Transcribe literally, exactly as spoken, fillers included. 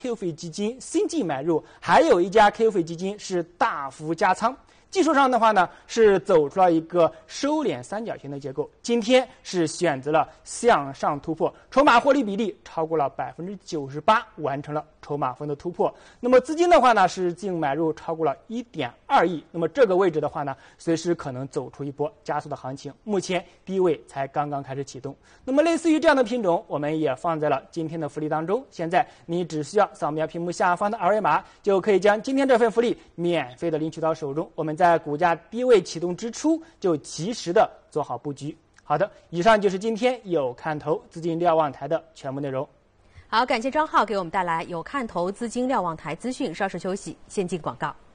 Q 费基金新进买入，还有一家 Q 费基金是大幅加仓。技术上的话呢，是走出了一个收敛三角形的结构。今天是选择了向上突破，筹码获利比例超过了百分之九十八，完成了筹码峰的突破。那么资金的话呢，是净买入超过了一点二亿。那么这个位置的话呢，随时可能走出一波加速的行情。目前低位才刚刚开始启动。那么类似于这样的品种，我们也放在了今天的福利当中。现在你只需要扫描屏幕下方的二维码，就可以将今天这份福利免费的领取到手中。我们在股价低位启动之初就及时的做好布局。好的，以上就是今天有看头资金瞭望台的全部内容。 好，感谢张浩给我们带来有看头资金瞭望台资讯。稍事休息，先进广告。